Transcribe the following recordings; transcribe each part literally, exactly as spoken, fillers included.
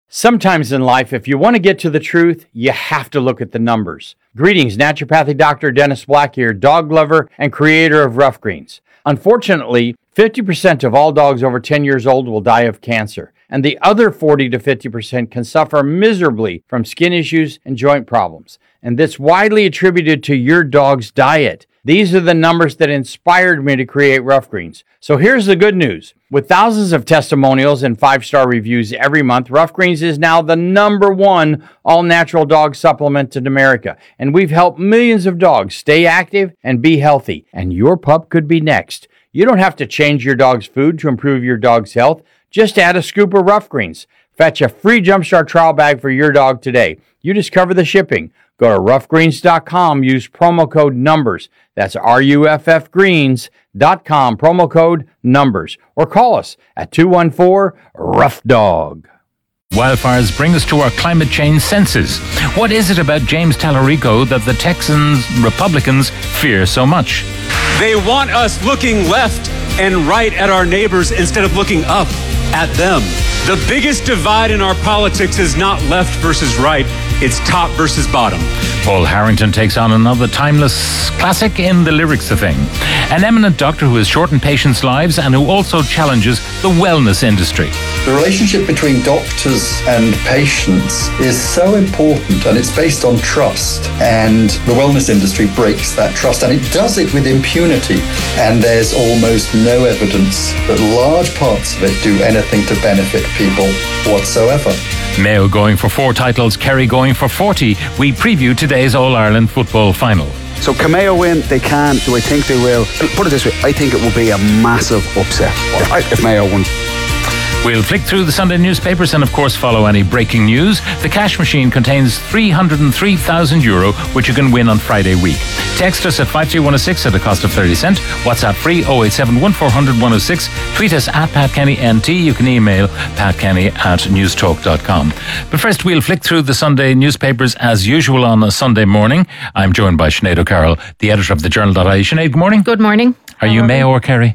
Sometimes in life, if you want to get to the truth, you have to look at the numbers. Greetings, naturopathic doctor Dennis Black here, dog lover and creator of Rough Greens. Unfortunately, fifty percent of all dogs over ten years old will die of cancer, and the other forty to fifty percent can suffer miserably from skin issues and joint problems. And that's widely attributed to your dog's diet. These are the numbers that inspired me to create Rough Greens. So here's the good news. With thousands of testimonials and five-star reviews every month, Rough Greens is now the number one all-natural dog supplement in America. And we've helped millions of dogs stay active and be healthy. And your pup could be next. You don't have to change your dog's food to improve your dog's health. Just add a scoop of Rough Greens. Fetch a free Jumpstart trial bag for your dog today. You just cover the shipping. Go to rough greens dot com, use promo code NUMBERS. That's R U F F greens dot com, promo code NUMBERS. Or call us at two one four, ROUGH DOG. Wildfires bring us to our climate change senses. What is it about James Tallarico that the Texans Republicans fear so much? They want us looking left and right at our neighbors instead of looking up at them. The biggest divide in our politics is not left versus right, it's top versus bottom. Paul Harrington takes on another timeless classic in the lyrics of thing. An eminent doctor who has shortened patients' lives and who also challenges the wellness industry. The relationship between doctors and patients is so important, and it's based on trust. And the wellness industry breaks that trust, and it does it with impunity. And there's almost no evidence that large parts of it do anything to benefit people whatsoever. Mayo going for four titles, Kerry going for forty. We preview today's All-Ireland football final. So can Mayo win? They can. Do I think they will? Put it this way, I think it will be a massive upset if, if Mayo won. We'll flick through the Sunday newspapers and of course follow any breaking news. The cash machine contains three hundred three thousand euro, which you can win on Friday week. Text us at five three one oh six at a cost of thirty cents. WhatsApp free oh eight seven one four hundred one oh six. Tweet us at Pat Kenny N T. You can email patkenny at newstalk dot com. But first we'll flick through the Sunday newspapers as usual on a Sunday morning. I'm joined by Sinead O'Carroll, the editor of the journal dot I E. Sinead, good morning. Good morning. Are you Mayo or Kerry?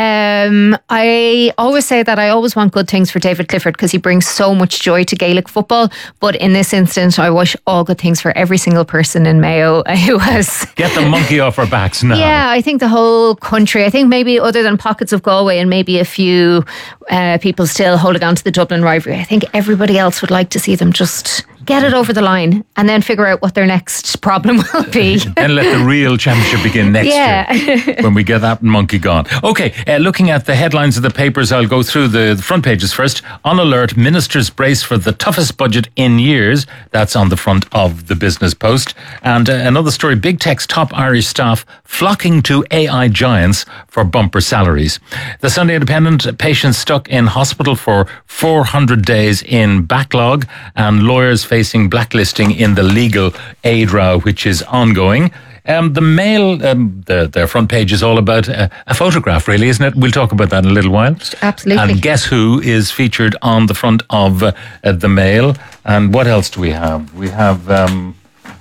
Um, I always say that I always want good things for David Clifford because he brings so much joy to Gaelic football. But in this instance, I wish all good things for every single person in Mayo who has... Get the monkey off our backs now. Yeah, I think the whole country, I think maybe other than pockets of Galway and maybe a few uh, people still holding on to the Dublin rivalry, I think everybody else would like to see them just get it over the line and then figure out what their next problem will be. And let the real championship begin next yeah. year when we get that monkey gone. Okay, uh, looking at the headlines of the papers, I'll go through the, the front pages first. On alert, ministers brace for the toughest budget in years. That's on the front of the Business Post. And uh, another story, Big Tech's top Irish staff flocking to A I giants for bumper salaries. The Sunday Independent, patients stuck in hospital for four hundred days in backlog and lawyers facing blacklisting in the legal aid row, which is ongoing. Um, the Mail, um, the, their front page is all about a, a photograph, really, isn't it? We'll talk about that in a little while. Absolutely. And guess who is featured on the front of uh, uh, the Mail? And what else do we have? We have um,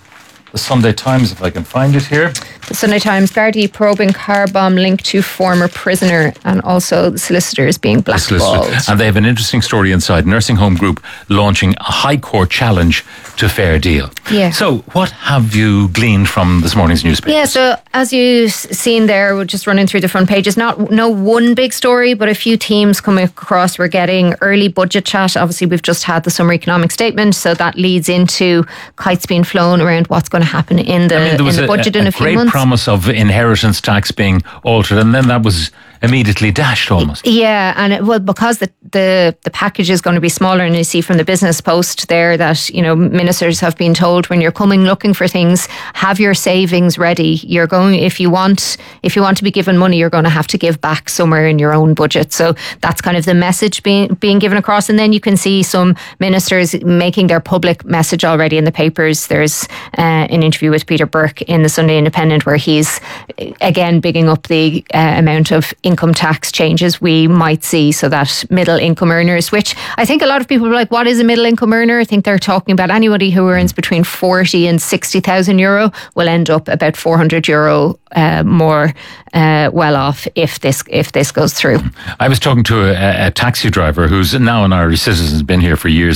the Sunday Times, if I can find it here. The Sunday Times, Gardaí probing car bomb linked to former prisoner, and also the solicitors being blackballed. And they have an interesting story inside. Nursing Home Group launching a High Court challenge to Fair Deal. Yeah. So what have you gleaned from this morning's newspaper? Yeah, so as you've seen there, we're just running through the front pages. Not no one big story, but a few themes coming across. We're getting early budget chat. Obviously, we've just had the summer economic statement, so that leads into kites being flown around what's going to happen in the, I mean, there was in the budget a, a in a few great months. Promise of inheritance tax being altered, and then that was immediately dashed almost. Yeah, and it, well, because the, the the package is going to be smaller, and you see from the Business Post there that, you know, ministers have been told when you're coming looking for things, have your savings ready. You're going, if you want if you want to be given money, you're going to have to give back somewhere in your own budget. So that's kind of the message being being given across. And then you can see some ministers making their public message already in the papers. There's uh, an interview with Peter Burke in the Sunday Independent where he's again bigging up the uh, amount of income tax changes we might see, so that middle income earners, which I think a lot of people are like, what is a middle income earner? I think they're talking about anybody who earns between forty and sixty thousand euro will end up about four hundred euro uh, more uh, well off if this if this goes through. I was talking to a, a taxi driver who's now an Irish citizen, has been here for years,